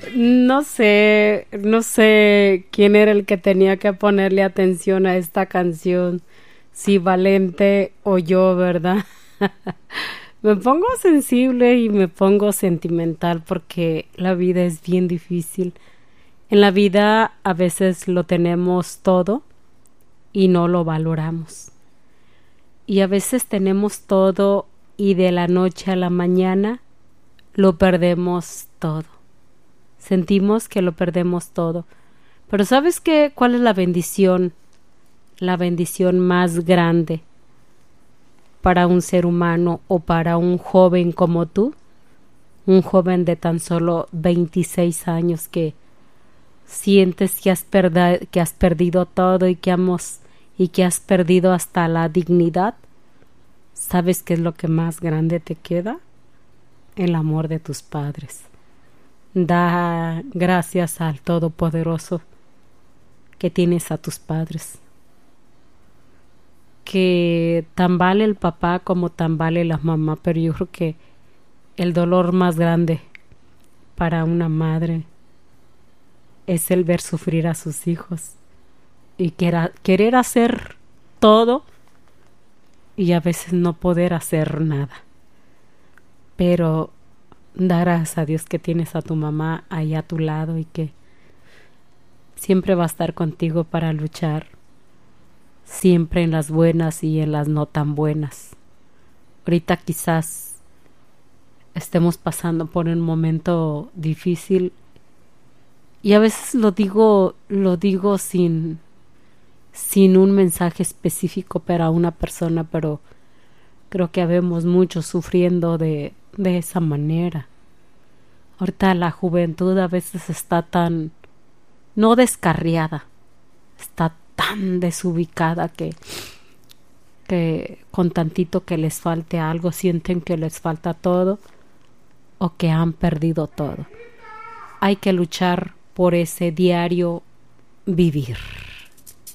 No sé quién era el que tenía que ponerle atención a esta canción, si Valente o yo, ¿verdad? Me pongo sensible y me pongo sentimental porque la vida es bien difícil. En la vida a veces lo tenemos todo y no lo valoramos. Y a veces tenemos todo y de la noche a la mañana lo perdemos todo. Sentimos que lo perdemos todo. Pero ¿sabes qué? ¿Cuál es la bendición? La bendición más grande para un ser humano o para un joven como tú, un joven de tan solo 26 años que sientes que has perdido todo y que has perdido hasta la dignidad. ¿Sabes qué es lo que más grande te queda? El amor de tus padres. Da gracias al Todopoderoso que tienes a tus padres. Que tan vale el papá como tan vale la mamá, pero yo creo que el dolor más grande para una madre es el ver sufrir a sus hijos y querer hacer todo y a veces no poder hacer nada. Pero darás a Dios que tienes a tu mamá ahí a tu lado y que siempre va a estar contigo para luchar, siempre en las buenas y en las no tan buenas. Ahorita quizás estemos pasando por un momento difícil y a veces lo digo sin un mensaje específico para una persona, pero creo que habemos muchos sufriendo de esa manera. Ahorita la juventud a veces está tan, no descarriada, está tan desubicada que con tantito que les falte algo sienten que les falta todo o que han perdido todo. Hay que luchar por ese diario vivir.